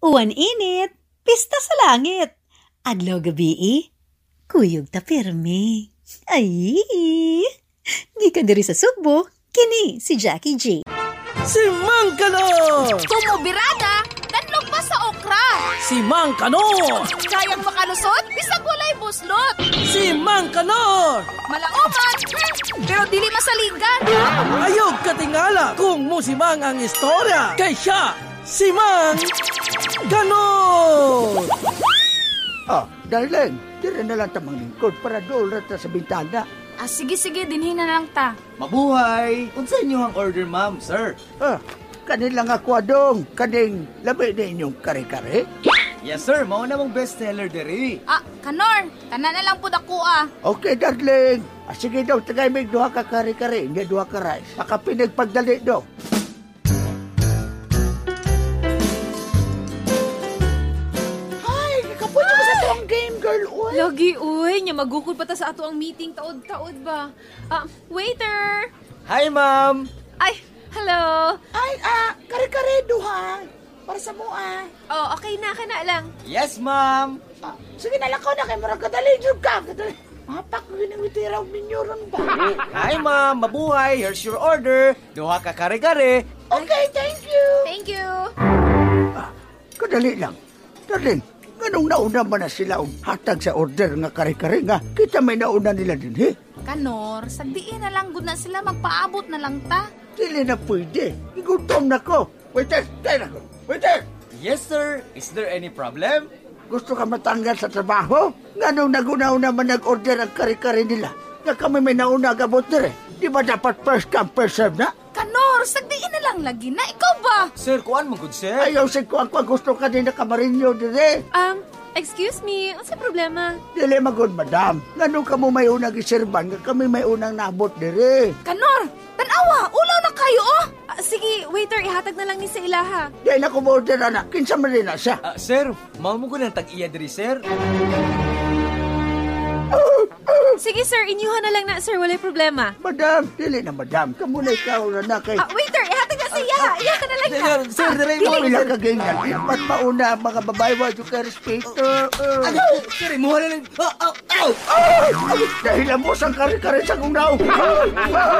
Uwan init, pista sa langit. Adlaw gabi, kuyog ta pirmi. Ay, gikan diri sa Sugbo, kini si Jackie J. Si Mang Kanor! Kumubirada, danlog pa sa okra. Si Mang Kanor! Kayang makalusot, bisag walay buslot. Si Mang Kanor! Malauman, pero dili masaligan. Ayog katingala kung musimang ang istorya. Kay siya, si Mang Kanor! Darling, tira na lang tamang lingkod para doon rata sa bintana. Sige, dinhin na lang ta. Mabuhay! Unsa inyo ang order, ma'am, sir? Kanilang ako adong, kaning labi na inyong kare-kare. Yes, sir. Mao na mong bestseller diri. Kanor, tanan na lang po dako Okay, darling. Sige daw, tagay may duha ka kare-kare, hindi duha ka rice. Baka pinagpagdali daw. Lagi, uy. Nya magukod pa ta sa ato ang meeting taod-taod ba? Waiter! Hi, ma'am! Ay, hello! Ay, kare-kare duha. Para sa mua. Oh, okay na, kana lang. Yes, ma'am! Sige na lang ko na kay marang kadali jud ka. Kadali. Mapak ko ginang itiraw ninyo ron ba? Hi, ma'am! Mabuhay! Here's your order. Duha ka kare-kare. Okay, thank you. Thank you! Kadali lang. Darling, ganong nauna ba na sila hatag sa order nga kare-kare nga? Kita may nauna nila din, he? Kanor, sagdiin na lang gud na sila magpaabot na lang ta. Dili na pwede. Igutom na ko. Waiter, tayo na ko. Waiter! Yes, sir. Is there any problem? Gusto ka matanggal sa trabaho? Ganong naguna-una man nag-order ang kare-kare nila? Nga kami may nauna gabot dire. Di ba dapat first come, first serve na? Kanor, sagdiin na lang lagi na. Ikaw ba? Sir, kuan mo good, sir? Ayaw si ko gusto ka din na kamarinyo dire. Excuse me, ano sa problema? Dili magod, madam. Ganong ka mo may unang iserban, nga kami may unang nabot dire. Kanor, tanawa, ulaw na kayo Sige, waiter, ihatag na lang ni sa ilaha. Di na ko order na. Kinsa man rin na siya. Sir, mao mo ng tag-iya diri, sir? Sige sir, inyuhan na lang na sir, walay problema. Madam, dili na madam. Kamu na ikaw na kay... Waiter, ihatag na sa ilaha. Iya ka na lang na. Sir, diri mo. Pila ka ganyan. Ipat mauna ang mga babae wa ka respeto. Sir, imuha na lang. Dahil ang busang kare-kare sa kunaw.